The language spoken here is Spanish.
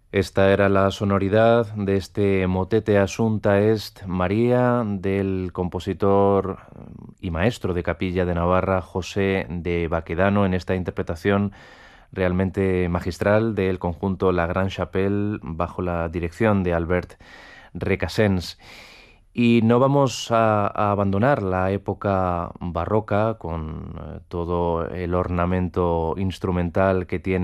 Esta era la sonoridad de este motete Asunta Est María del compositor y maestro de capilla de Navarra José de Baquedano en esta interpretación realmente magistral del conjunto La Grande Chapelle bajo la dirección de Albert Recasens. Y no vamos a abandonar la época barroca con todo el ornamento instrumental que tiene